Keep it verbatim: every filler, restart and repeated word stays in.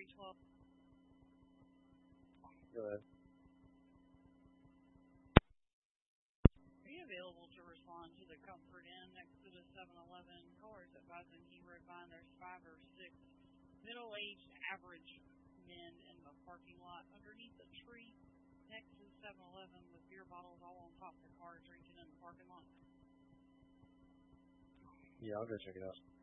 three twelve. Go ahead. Are you available to respond to the Comfort Inn next to the seven eleven? Callers advising he would find there's five or six middle-aged average men in the parking lot underneath a tree next to the seven eleven with beer bottles all on top of the car drinking in the parking lot. Yeah, I'll go check it out.